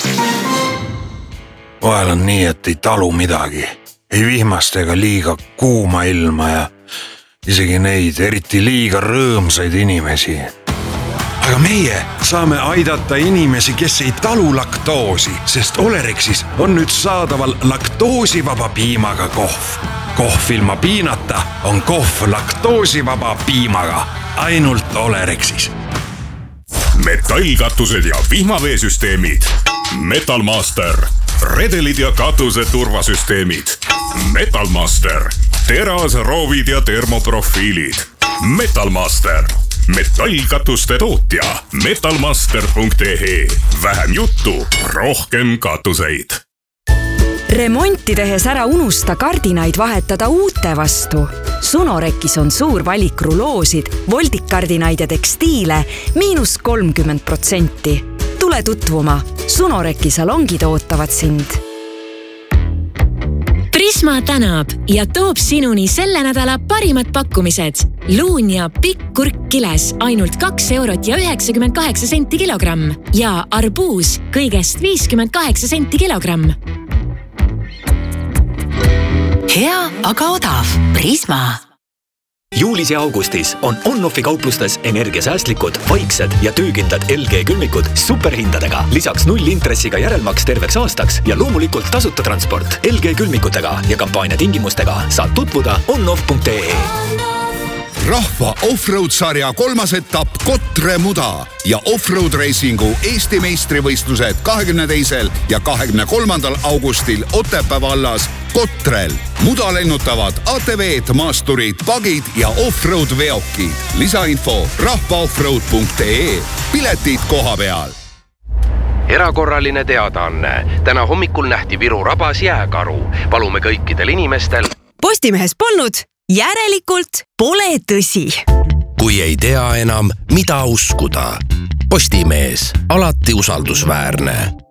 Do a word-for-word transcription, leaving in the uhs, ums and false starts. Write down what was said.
Vahel on nii, et ei talu midagi. Ei vihmast ega liiga kuuma ilma ja isegi neid eriti liiga rõõmsaid inimesi. Aga meie saame aidata inimesi, kes ei talu laktoosi, sest Olerexis on nüüd saadaval laktoosivaba piimaga kohv. Kohv ilma piinata on kohv laktoosivaba piimaga. Ainult Olerexis. Metallkatused ja vihmaveesüsteemid. Metalmaster. Redelid ja katuse turvasüsteemid. Metalmaster. Teras, roovid ja termoprofiilid. Metalmaster. Metallkatuste tootja. metalmaster punkt ee. Vähem juttu, rohkem katuseid. Remonti tehes ära unusta kardinaid vahetada uute vastu. Sunorekis on suur valik ruloosid, voldikkardinaid ja tekstiile miinus kolmkümmend protsenti. Tule tutvuma. Sunoreki salongid ootavad sind. Prisma tänab ja toob sinuni selle nädala parimad pakkumised. Luun ja pikk kurk kiles ainult kaks eurot ja üheksakümmend kaheksa senti kilogramm ja arbuus kõigest viiskümmend kaheksa senti kilogramm. Hea, aga odav. Prisma. Juulis ja augustis on On-Offi kauplustes energiasäästlikud, vaiksed ja töökindlad L G külmikud superhindadega. Lisaks null intressiga järelmaks terveks aastaks ja loomulikult tasuta transport L G külmikutega ja kampaania tingimustega saad tutvuda onoff punkt ee. Rahva offroad-sarja kolmas etapp Kotre muda ja offroad racingu Eesti meistrivõistlused kahekümne teisel ja kahekümne kolmandal augustil Otepää vallas Kotrel. Muda lennutavad A T V-d, maasturid, pagid ja offroad veokid. Lisainfo rahva offroad punkt ee. Piletid koha peal. Erakorraline teadaanne. Täna hommikul nähti Viru rabas jääkaru. Palume kõikidel inimestel. Postimehes polnud, järelikult pole tõsi. Kui ei tea enam, mida uskuda. Postimees, alati usaldusväärne.